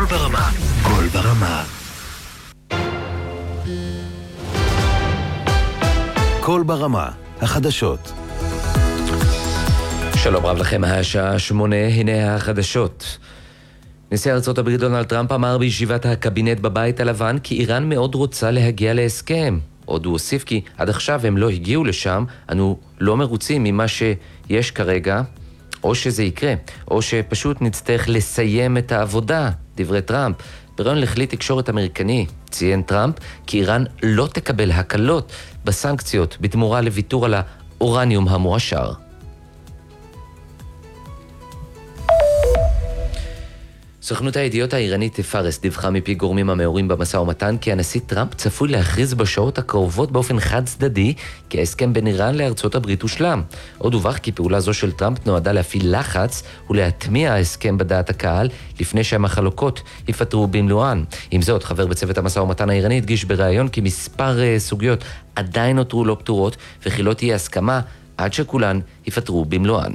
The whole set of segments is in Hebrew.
ברמה. קול ברמה. קול ברמה. החדשות. שלום רב לכם, השעה 8, הנה החדשות. נשיא ארצות הברית דונלד טראמפ אמר בישיבת הקבינט בבית הלבן כי איראן מאוד רוצה להגיע להסכם. עוד הוא הוסיף כי עד עכשיו הם לא הגיעו לשם, אנו לא מרוצים ממה שיש כרגע, או שזה יקרה, או שפשוט נצטרך לסיים את העבודה, דברי טראמפ. בראיון לכלי תקשורת אמריקני ציין טראמפ כי איראן לא תקבל הקלות בסנקציות בתמורה לוויתור על האורניום המועשר. סוכנות הידיעות האיראנית פארס דיווחה מפי גורמים המעורים במשא ומתן כי הנשיא טראמפ צפוי להכריז בשעות הקרובות באופן חד צדדי כי ההסכם בין איראן לארצות הברית הושלם. עוד הובח כי פעולה זו של טראמפ נועדה להפעיל לחץ ולהטמיע ההסכם בדעת הקהל לפני שהמחלוקות יפתרו במלואן. עם זאת, חבר בצוות המשא ומתן האיראני הדגיש בראיון כי מספר סוגיות עדיין נותרו לא פתורות וכי לא תהיה הסכמה עד שכולן יפתרו במלואן.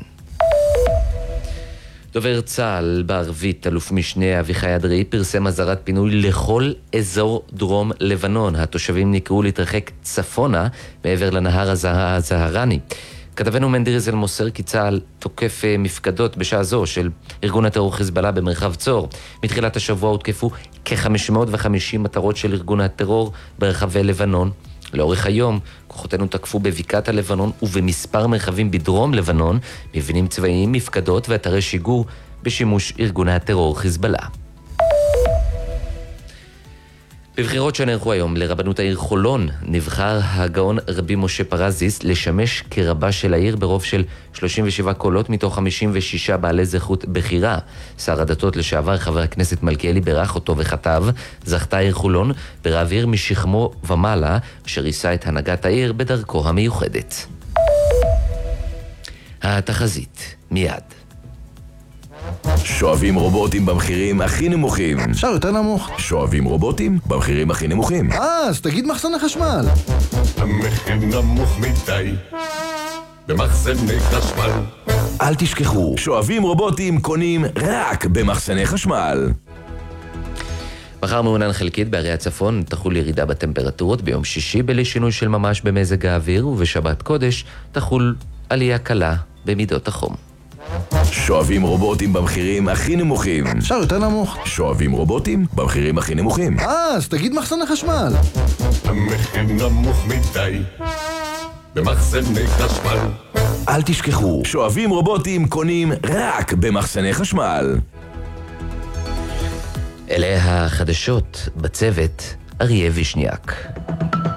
דובר צה"ל בערבית, אלוף משנה אביחי אדרעי, פרסם אזהרת פינוי לכל אזור דרום לבנון. התושבים נקראו להתרחק צפונה מעבר לנהר הזהרני. כתבנו מנדיריזל מוסר כי צה"ל תוקף מפקדות בשעה זו של ארגון הטרור חיזבאללה במרחב צור. מתחילת השבוע הותקפו כ-550 מטרות של ארגון הטרור ברחבי לבנון. לאורך היום, כוחותינו תקפו בבקעת הלבנון ובמספר מרחבים בדרום לבנון, מבנים צבאיים, מפקדות ואתרי שיגור בשימוש ארגוני הטרור חיזבאללה. בבחירות שנערכו היום לרבנות העיר חולון, נבחר הגאון רבי משה פרזיס לשמש כרבה של העיר ברוב של 37 קולות מתוך 56 בעלי זכות בחירה. שר הדתות לשעבר חבר הכנסת מלכיאלי ברך אותו וכתב, זכתה העיר חולון ברב עיר משכמו ומעלה, אשר יישא את הנהגת העיר בדרכו המיוחדת. התחזית מיד. שואבים רובוטים במחירים הכי נמוכים. אפשר יותר נמוך. שואבים רובוטים במחירים הכי נמוכים. אז תגיד מחסני חשמל. המחיר נמוך מדי במחסני חשמל. אל תשכחו, שואבים רובוטים קונים רק במחסני חשמל. מחר מעונן חלקית בערי הצפון תחול ירידה בטמפרטורות, ביום שישי בלי שינוי של ממש במזג האוויר, ובשבת קודש תחול עלייה קלה במידות החום. שואבים רובוטים במחירים הכי נמוכים. אפשר יותר נמוך. שואבים רובוטים במחירים הכי נמוכים. אז תגיד מחסני חשמל. המחיר נמוך מדי במחסני חשמל. אל תשכחו, שואבים רובוטים קונים רק במחסני חשמל. אלה החדשות, בצוות אריה וישניאק.